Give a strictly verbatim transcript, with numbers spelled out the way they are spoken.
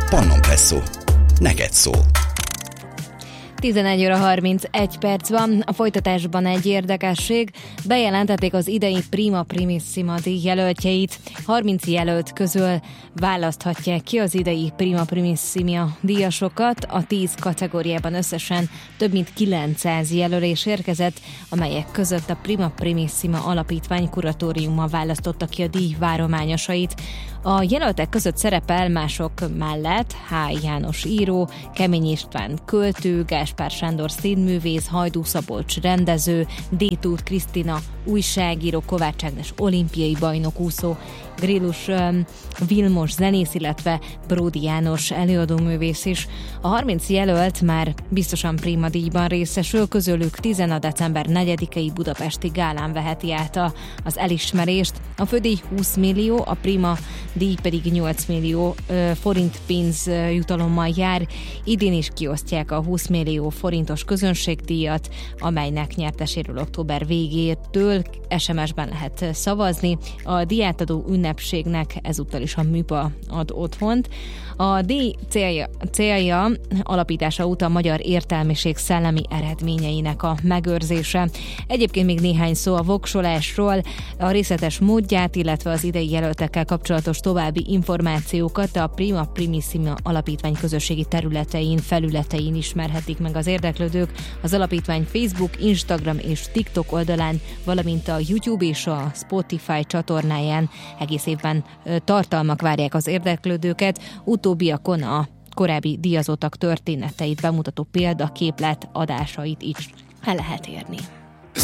Pannonpresszó. Neked szól. tizenegy óra harmincegy perc van, a folytatásban egy érdekesség. Bejelentették az idei Prima Primissima díj jelöltjeit. harminc jelölt közül választhatják ki az idei Prima Primissima díjasokat. A tíz kategóriában összesen több mint kilencszáz jelölés érkezett, amelyek között a Prima Primissima alapítvány kuratóriuma választotta ki a díj várományosait. A jelöltek között szerepel mások mellett H. János író, Kemény István költő, Gáspár Sándor színművész, Hajdú Szabolcs rendező, D. Tóth Krisztina újságíró, Kovács Ágnes olimpiai bajnok úszó, Grillus um, Vilmos zenész, illetve Bródi János előadóművész is. A harminc jelölt már biztosan Prima díjban részesül, közülük tíz a december negyedikei budapesti gálán veheti át a, az elismerést. A fődíj húsz millió, a Prima díj pedig nyolc millió ö, forint pénz ö, jutalommal jár. Idén is kiosztják a húsz millió forintos közönségdíjat, amelynek nyerteséről október végétől es em es-ben lehet szavazni. A díjátadó ünnepségnek ezúttal is a MÜPA ad otthont. A díj célja, célja alapítása óta a magyar értelmiség szellemi eredményeinek a megőrzése. Egyébként még néhány szó a voksolásról, a részletes módját, illetve az idei jelöltekkel kapcsolatos további információkat a Prima Primissima alapítvány közösségi területein, felületein ismerhetik meg az érdeklődők, az alapítvány Facebook, Instagram és TikTok oldalán, valamint a YouTube és a Spotify csatornáján. Egész évben tartalmak várják az érdeklődőket, utóbbiakon a korábbi díjazottak történeteit bemutató példaképlet adásait is el lehet érni.